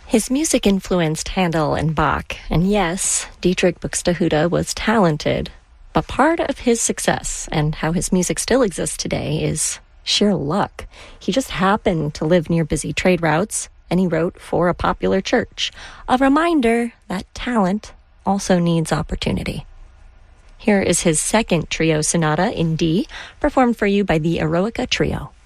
His music influenced Handel and Bach, and yes, Dietrich Buxtehude was talented, but part of his success and how his music still exists today is sheer luck. He just happened to live near busy trade routes, and he wrote for a popular church. A reminder that talent also needs opportunity. Here is his second trio sonata in D, performed for you by the Eroica Trio.